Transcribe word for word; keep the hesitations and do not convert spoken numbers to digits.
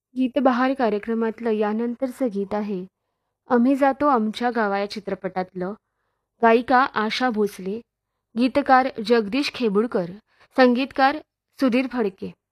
गीतबहार कार्यक्रमातलं यानंतरचं गीत आहे आम्ही जातो आमच्या गावा या चित्रपटातलं. गायिका आशा भोसले, गीतकार जगदीश खेबुडकर, संगीतकार सुधीर फडके.